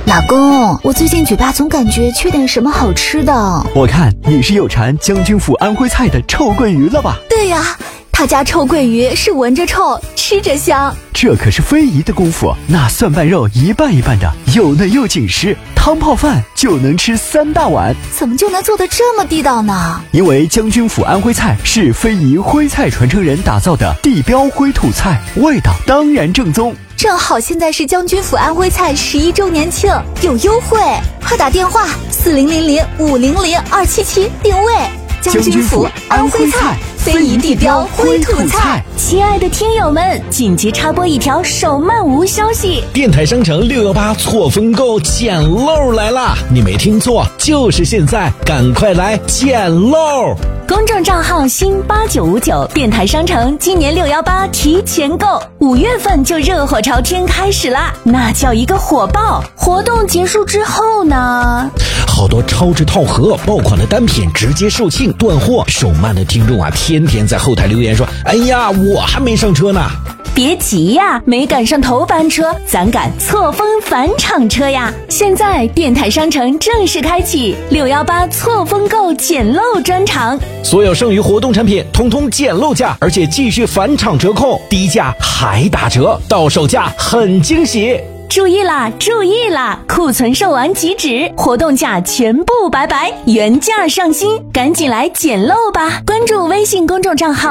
老公，我最近嘴巴总感觉缺点什么好吃的。 我看你是有馋将军府安徽菜的臭鳜鱼了吧？ 对呀，他家臭鳜鱼是闻着臭，吃着香。 这可是非遗的功夫，那蒜瓣肉一半一半的，又嫩又紧实，汤泡饭就能吃3大碗。 怎么就能做得这么地道呢？ 因为将军府安徽菜是非遗徽菜传承人打造的地标徽土菜，味道当然正宗。 正好现在是将军府安徽菜11周年庆，有优惠，快打电话4000500277定位。 将军府安徽菜， 非遗地标徽土菜。 亲爱的听友们，紧急插播一条手慢无消息， 电台商城618错峰购捡漏来啦！你没听错，就是现在，赶快来捡漏！ 公众账号新8959，电台商城今年618提前购，5月份就热火朝天开始啦，那叫一个火爆！活动结束之后呢， 好多超值套盒爆款的单品直接售罄断货，手慢的听众啊，天天在后台留言说：“哎呀，我还没上车呢。” 别急呀，没赶上头班车，咱赶错峰返场车呀！现在电台商城正式开启618错峰购捡漏专场， 所有剩余活动产品统统捡漏价，而且继续返场折扣，低价还打折，到手价很惊喜。 注意啦，注意啦！库存售完即止，活动价全部白白，原价上新，赶紧来捡漏吧！关注微信公众账号